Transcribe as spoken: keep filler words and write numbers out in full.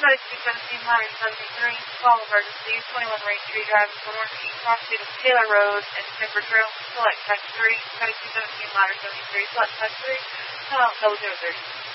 ninety-two seventeen, ladder seventy-three, call emergency, twenty-one Rain Tree Drive, northeast, proximity to Taylor Road and Timber Trail, select text three, ninety-two seventeen, ladder seventy-three, select text three, hello, double zero three.